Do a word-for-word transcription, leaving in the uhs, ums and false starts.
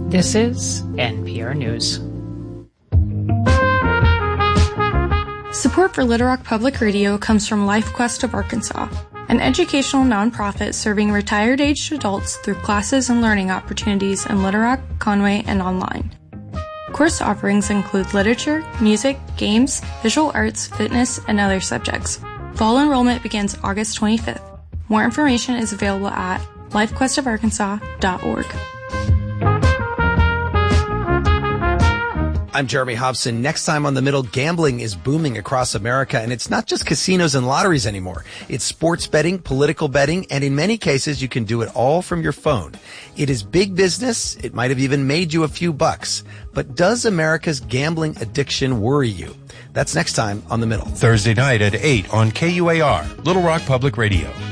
This is N P R News. Support for Little Rock Public Radio comes from LifeQuest of Arkansas, an educational nonprofit serving retired-aged adults through classes and learning opportunities in Little Rock, Conway, and online. Course offerings include literature, music, games, visual arts, fitness, and other subjects. Fall enrollment begins August twenty-fifth. More information is available at life quest of arkansas dot org. I'm Jeremy Hobson. Next time on The Middle, gambling is booming across America, and it's not just casinos and lotteries anymore. It's sports betting, political betting, and in many cases, you can do it all from your phone. It is big business. It might have even made you a few bucks. But does America's gambling addiction worry you? That's next time on The Middle. Thursday night at eight on K U A R, Little Rock Public Radio.